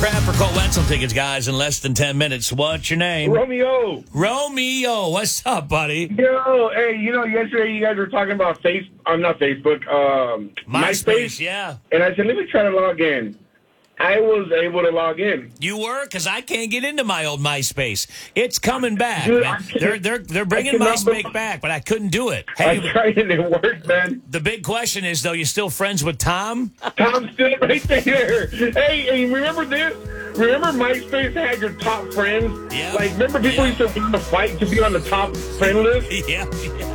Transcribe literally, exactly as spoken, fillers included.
Crap for Cole Wetzel tickets, guys, in less than ten minutes. What's your name? Romeo. Romeo. What's up, buddy? Yo, hey, you know, yesterday you guys were talking about face, I'm not Facebook, um, MySpace, yeah. And I said, let me try to log in. I was able to log in. You were? Because I can't get into my old MySpace. It's coming back, Dude, man. They're, they're, they're bringing cannot MySpace believe- back, but I couldn't do it. I Hey, tried and it worked, man. the big question is, though, you still friends with Tom? Tom's still right there. Hey, hey, remember this? Remember MySpace had your top friends? Yeah. Like, remember people Yeah. used to fight to be on the top friend list? Yeah.